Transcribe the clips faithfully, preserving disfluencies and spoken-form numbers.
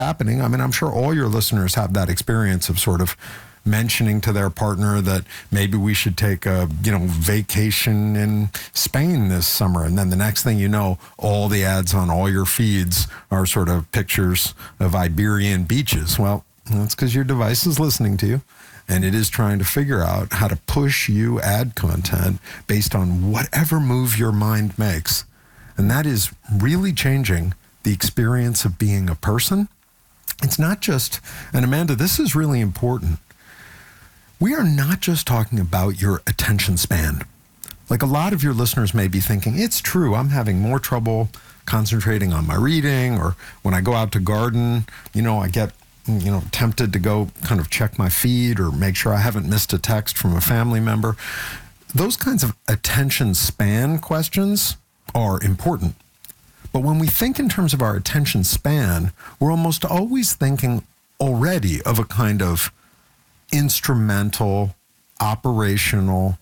happening. I mean, I'm sure all your listeners have that experience of sort of mentioning to their partner that maybe we should take a, you know, vacation in Spain this summer. And then the next thing you know, all the ads on all your feeds are sort of pictures of Iberian beaches. Well, that's because your device is listening to you, and it is trying to figure out how to push you ad content based on whatever move your mind makes. And that is really changing the experience of being a person. It's not just, and Amanda, this is really important. We are not just talking about your attention span. Like a lot of your listeners may be thinking, it's true, I'm having more trouble concentrating on my reading, or when I go out to garden, you know, I get, you know, tempted to go kind of check my feed or make sure I haven't missed a text from a family member. Those kinds of attention span questions are important. But when we think in terms of our attention span, we're almost always thinking already of a kind of instrumental, operational,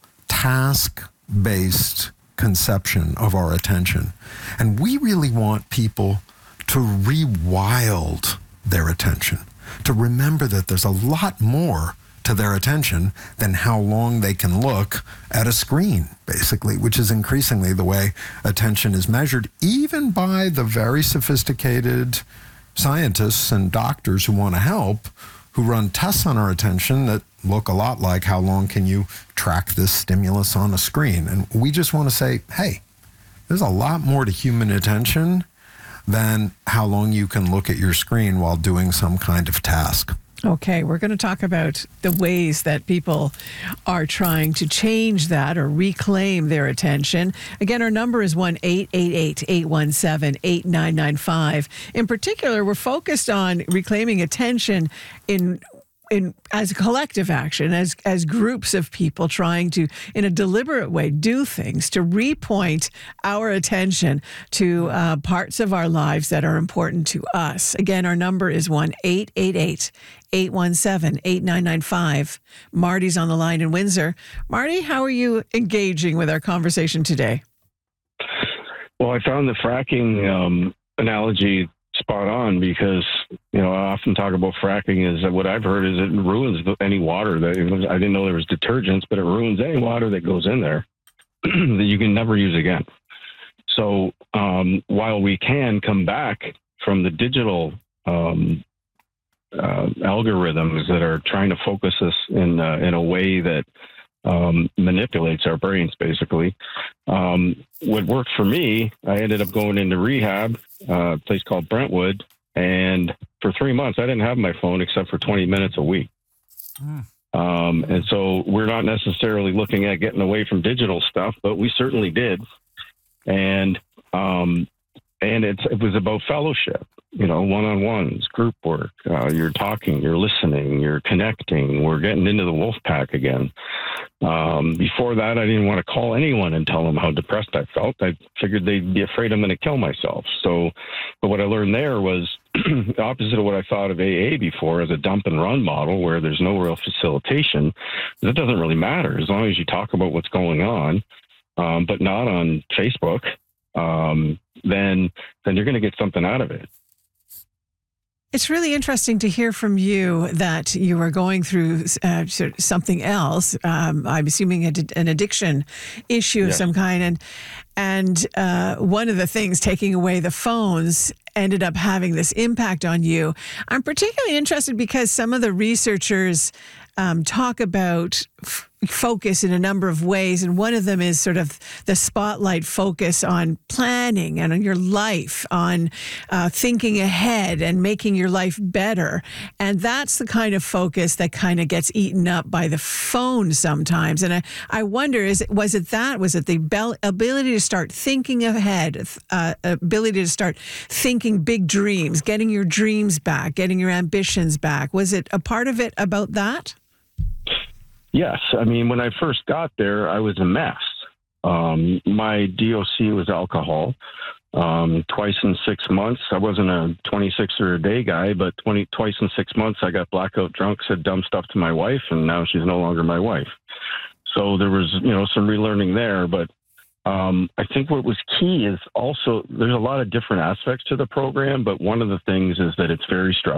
task-based conception of our attention. And we really want people to rewild their attention, to remember that there's a lot more to their attention than how long they can look at a screen, basically, which is increasingly the way attention is measured, even by the very sophisticated scientists and doctors who want to help, who run tests on our attention that look a lot like how long can you track this stimulus on a screen. And we just want to say, hey, there's a lot more to human attention than how long you can look at your screen while doing some kind of task. Okay, we're going to talk about the ways that people are trying to change that or reclaim their attention. Again, our number is one eight eight eight, eight one seven, eight nine nine five. In particular, we're focused on reclaiming attention in in as a collective action, as as groups of people trying to, in a deliberate way, do things to repoint our attention to uh, parts of our lives that are important to us. Again, our number is one eight eight eight, eight one seven, eight nine nine five. Marty's on the line in Windsor. Marty, how are you engaging with our conversation today? Well, I found the fracking um, analogy spot on, because, you know, I often talk about fracking is that what I've heard is it ruins any water that I didn't know there was detergents, but it ruins any water that goes in there that you can never use again. So um, while we can come back from the digital um, uh, algorithms that are trying to focus us in uh, in a way that um, manipulates our brains, basically. Um, what worked for me, I ended up going into rehab, uh, a place called Brentwood, and for three months, I didn't have my phone except for twenty minutes a week. Mm. Um, and so we're not necessarily looking at getting away from digital stuff, but we certainly did. And um, and it's, it was about fellowship, you know, one-on-ones, group work. Uh, you're talking, you're listening, you're connecting. We're getting into the wolf pack again. Um, before that, I didn't want to call anyone and tell them how depressed I felt. I figured they'd be afraid I'm going to kill myself. So, but what I learned there was the opposite of what I thought of A A before, as a dump and run model where there's no real facilitation. That doesn't really matter as long as you talk about what's going on, um, but not on Facebook. Um, then, then you're going to get something out of it. It's really interesting to hear from you that you are going through uh, something else. Um, I'm assuming a, an addiction issue of yes. some kind. And, and uh, one of the things, taking away the phones, ended up having this impact on you. I'm particularly interested because some of the researchers um, talk about f- focus in a number of ways. And one of them is sort of the spotlight focus on planning and on your life, on uh, thinking ahead and making your life better. And that's the kind of focus that kind of gets eaten up by the phone sometimes. And I, I wonder, is it, was it that? Was it the be- ability to start thinking ahead, uh, ability to start thinking big dreams, getting your dreams back, getting your ambitions back? Was it a part of it about that? Yes. I mean, when I first got there, I was a mess. Um, my D O C was alcohol. Um, twice in six months, I wasn't a twenty-sixer a day guy, but twenty, twice in six months, I got blackout drunk, said dumb stuff to my wife, and now she's no longer my wife. So there was, you know, some relearning there. But Um, I think what was key is also there's a lot of different aspects to the program, but one of the things is that it's very structured.